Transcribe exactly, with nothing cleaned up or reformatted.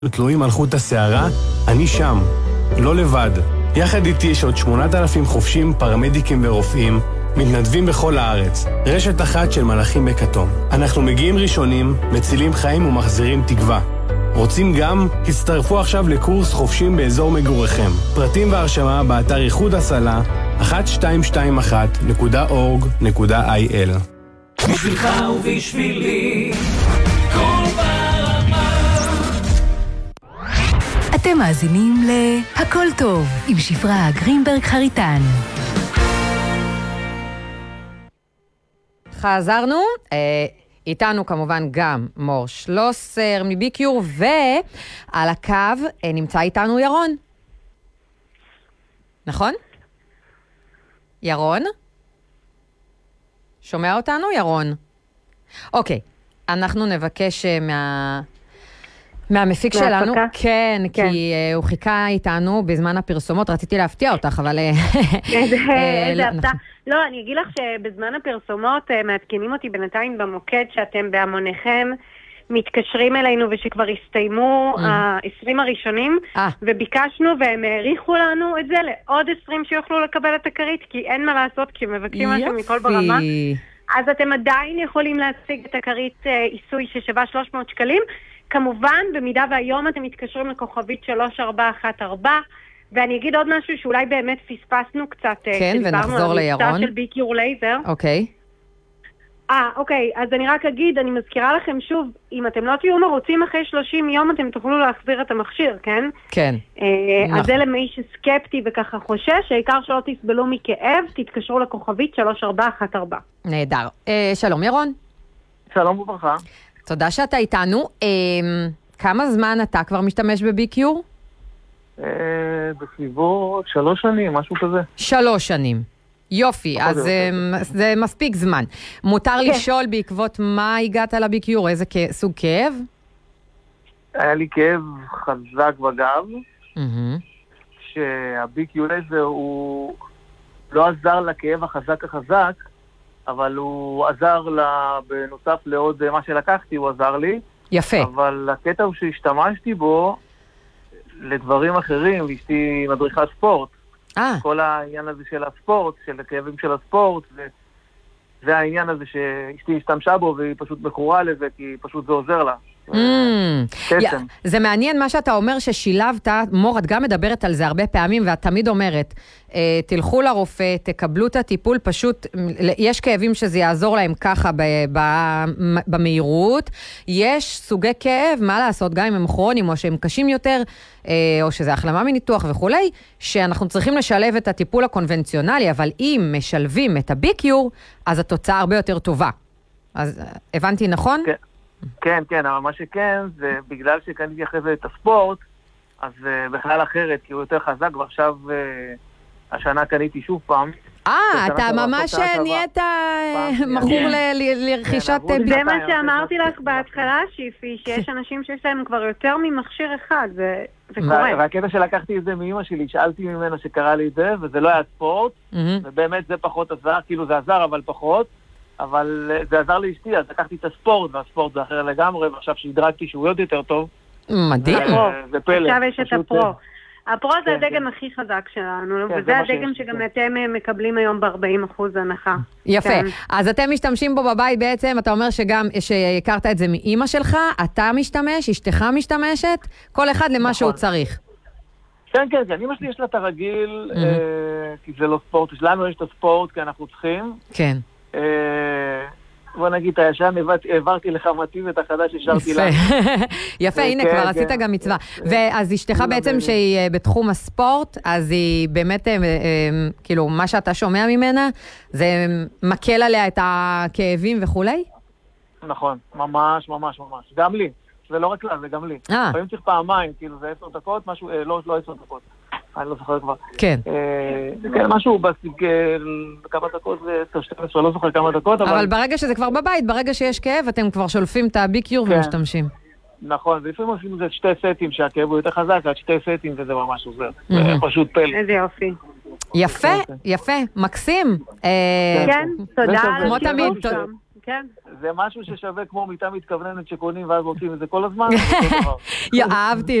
תלויים על חוט השערה, אני שם, לא לבד. יחד איתי יש עוד שמונת אלפים חופשים, פרמדיקים ורופאים, מתנדבים בכל הארץ. רשת אחת של מלאכים בכתום. אנחנו מגיעים ראשונים, מצילים חיים ומחזירים תקווה. רוצים גם? הצטרפו עכשיו לקורס חופשים באזור מגוריכם. פרטים והרשמה באתר איחוד הצלה אחת שתיים שתיים אחת נקודה אורג נקודה איי אל. בשבילך ובשבילי כל ברמה. אתם מאזינים להכל טוב עם שפרה גרינברג חריטן. חזרנו, איתנו כמובן גם מור שלוסר מביקיור, ועל הקו נמצא איתנו ירון. נכון? ירון? שומע אותנו, ירון? אוקיי, אנחנו נבקש מה... מהמפיק שלנו, כן, כן, כי uh, הוא חיכה איתנו בזמן הפרסומות, רציתי להפתיע אותך, אבל... איזה הפתעה. לא, אני אגיד לך שבזמן הפרסומות uh, מעדכנים אותי בינתיים במוקד שאתם בהמוניכם מתקשרים אלינו ושכבר הסתיימו ה-עשרים הראשונים, וביקשנו והם העריכו לנו את זה לעוד עשרים שיוכלו לקבל את הכרית, כי אין מה לעשות, כי מבקשים משהו מכל ברמה. אז אתם עדיין יכולים להציג את הכרית עיסוי ששווה שלוש מאות שקלים, כמובן, במידה והיום אתם מתקשרים לכוכבית שלוש ארבע אחת ארבע, ואני אגיד עוד משהו שאולי באמת פספסנו קצת. כן, ונחזור לירון. על של ביקיור לייזר. אוקיי. אה, אוקיי, אז אני רק אגיד, אני מזכירה לכם שוב, אם אתם לא תהיו מרוצים אחרי שלושים יום, אתם תוכלו להחזיר את המכשיר, כן? כן. אה, אז זה למי שסקפטי וככה חושש, העיקר שלא תסבלו מכאב, תתקשרו לכוכבית שלוש ארבע אחת ארבע. נהדר. אה, שלום ירון. שלום וברכה. תודה שאתה איתנו. אה, כמה זמן אתה כבר משתמש בביקיור? אה, בסביבות שלוש שנים, משהו כזה. שלוש שנים. יופי, אז זה, זה מספיק זמן. מותר כן. לשאול בעקבות מה הגעת לביקיור, איזה כ... סוג כאב? היה לי כאב חזק בגב, mm-hmm. שהביקיור הזה הוא לא עזר לכאב החזק החזק, אבל הוא עזר לה, בנוסף לעוד מה שלקחתי, הוא עזר לי. יפה. אבל הקטע הוא שהשתמשתי בו לדברים אחרים, ואשתי מדריכת ספורט. אה. כל העניין הזה של הספורט, של הכאבים של הספורט, וזה העניין הזה שאשתי השתמשה בו, והיא פשוט מכורה לזה, כי פשוט זה עוזר לה. Mm. Yeah, זה מעניין מה שאתה אומר ששילבת, מור, את גם מדברת על זה הרבה פעמים, ואת תמיד אומרת, תלכו לרופא, תקבלו את הטיפול, פשוט, יש כאבים שזה יעזור להם ככה ב, ב, במהירות, יש סוגי כאב, מה לעשות, גם אם הם כרוניים או שהם קשים יותר, או שזה החלמה מניתוח וכולי, שאנחנו צריכים לשלב את הטיפול הקונבנציונלי, אבל אם משלבים את הביקיור, אז התוצאה הרבה יותר טובה. אז הבנתי נכון? כן. כן, כן, אבל מה שכן, זה בגלל שקניתי אחרי זה את הספורט, אז uh, בכלל אחרת, כי הוא יותר חזק, ועכשיו uh, השנה קניתי שוב פעם. אה, אתה ממש נהיית מכור לרכישת... זה מה שאמרתי לך בהתחלה, שיפי, שיש אנשים שיש להם כבר יותר ממכשיר אחד, זה קורה. והקטע שלקחתי את זה מאמא שלי, שאלתי ממנה שקרה לי את זה, וזה לא היה ספורט, ובאמת זה פחות עזר, כאילו זה עזר, אבל פחות. אבל זה עזר לאשתי, אז לקחתי את הספורט, והספורט זה אחר לגמרי, ועכשיו שהדרגתי שהוא עוד יותר טוב. מדהים. זה פלא. עכשיו יש את הפרו. הפרו זה הדגם הכי חזק שלנו, וזה הדגם שגם אתם מקבלים היום ב-ארבעים אחוז הנחה. יפה. אז אתם משתמשים בו בבית בעצם, אתה אומר שגם שהכרת את זה מאמא שלך, אתה משתמש, אשתך משתמשת, כל אחד למה שהוא צריך. כן, כן, כן. אמא שלי יש לה את הרגיל, כי זה לא ספורט. לנו יש את הספורט, כי אנחנו צריכים. כן. בוא נגיד, הישן העברתי לך מתאים את החדש השארתי לה. יפה, הנה כבר עשית גם מצווה. ואז אשתך בעצם שהיא בתחום הספורט, אז היא באמת, כאילו, מה שאתה שומע ממנה, זה מקל עליה את הכאבים וכולי? נכון, ממש, ממש, ממש. גם לי. זה לא רק לה, זה גם לי. לפעמים צריך פעמיים, כאילו זה עשר דקות, משהו, לא עשר דקות. אני לא זוכר כבר. כן. כן, משהו בכמה דקות, זה עשר שתים עשרה, לא זוכר כמה דקות, אבל... אבל ברגע שזה כבר בבית, ברגע שיש כאב, אתם כבר שולפים את הביקיור ומשתמשים. נכון, ולפעמים עושים את שתי סטים, שהכאב הוא יותר חזק, עד שתי סטים, וזה ממש עוזר. זה פשוט פלא. איזה יופי. יפה, יפה, מקסים. כן, תודה. כמו תמיד, כן. זה משהו ששווה כמו מיטה מתכווננת שקונים ואז רוצים את זה כל הזמן. אהבתי